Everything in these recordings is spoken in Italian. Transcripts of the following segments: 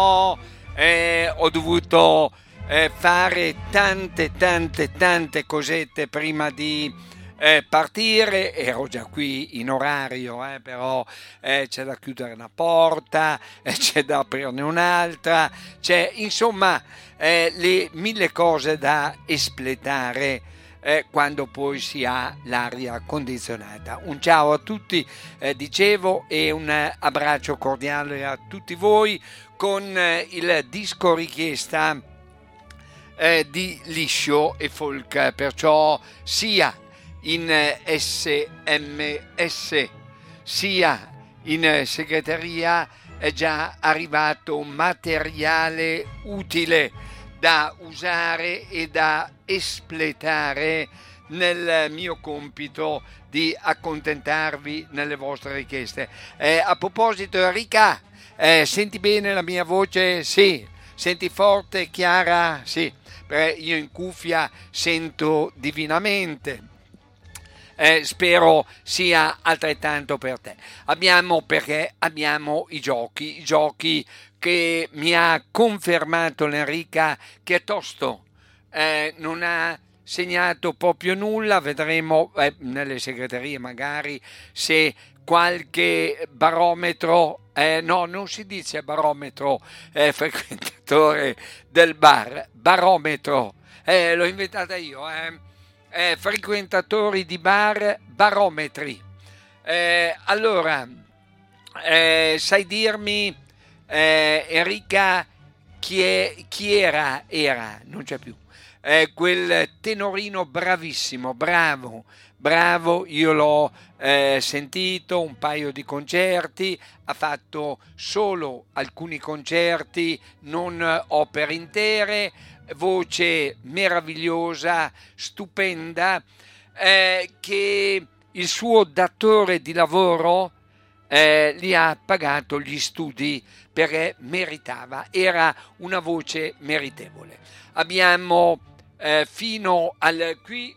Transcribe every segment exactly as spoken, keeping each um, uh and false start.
eh, ho dovuto eh, fare tante tante tante cosette prima di eh, partire. Ero già qui in orario, eh, però eh, c'è da chiudere una porta, eh, c'è da aprirne un'altra, c'è insomma eh, le mille cose da espletare eh, quando poi si ha l'aria condizionata. Un ciao a tutti, eh, dicevo, e un abbraccio cordiale a tutti voi con eh, il disco richiesta eh, di liscio e folk, perciò sia in S M S sia in segreteria è già arrivato materiale utile da usare e da espletare nel mio compito di accontentarvi nelle vostre richieste. Eh, a proposito, Enrica, eh, senti bene la mia voce? Sì. Senti forte, chiara? Sì. Perché io in cuffia sento divinamente. Eh, spero sia altrettanto per te. Abbiamo perché abbiamo i giochi, i giochi che mi ha confermato l'Enrica che è tosto, eh, non ha segnato proprio nulla. Vedremo eh, nelle segreterie magari se qualche barometro, eh, no, non si dice barometro, eh, frequentatore del bar, barometro, eh, l'ho inventata io, eh. Eh, frequentatori di bar, barometri. Eh, allora, eh, sai dirmi, eh, Enrica, chi, è, chi era, era, non c'è più, eh, quel tenorino bravissimo, bravo, bravo, io l'ho eh, sentito un paio di concerti, ha fatto solo alcuni concerti, non opere intere, voce meravigliosa, stupenda, eh, che il suo datore di lavoro eh, gli ha pagato gli studi perché meritava, era una voce meritevole. Abbiamo eh, fino al qui,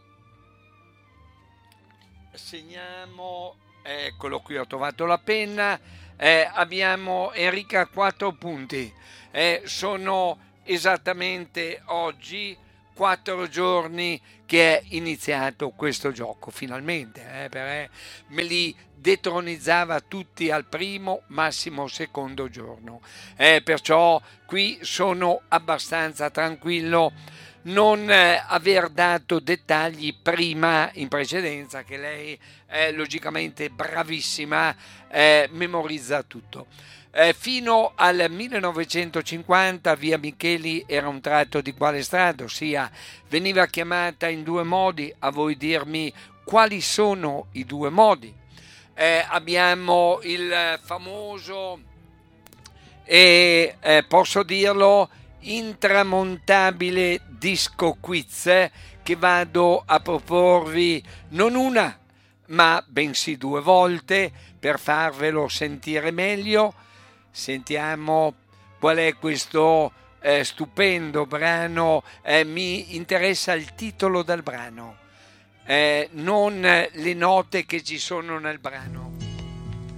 segniamo, eccolo qui, ho trovato la penna, eh, abbiamo Enrica quattro punti, eh, sono esattamente oggi quattro giorni che è iniziato questo gioco, finalmente, eh, perché me li detronizzava tutti al primo, massimo secondo giorno, eh, perciò qui sono abbastanza tranquillo non eh, aver dato dettagli prima in precedenza, che lei è logicamente bravissima, eh, memorizza tutto. Eh, fino al millenovecentocinquanta via Micheli era un tratto di quale strada, ossia veniva chiamata in due modi, a voi dirmi quali sono i due modi. Eh, abbiamo il famoso e eh, posso dirlo intramontabile disco quiz che vado a proporvi non una ma bensì due volte per farvelo sentire meglio. Sentiamo qual è questo eh, stupendo brano, eh, mi interessa il titolo del brano, eh, non le note che ci sono nel brano.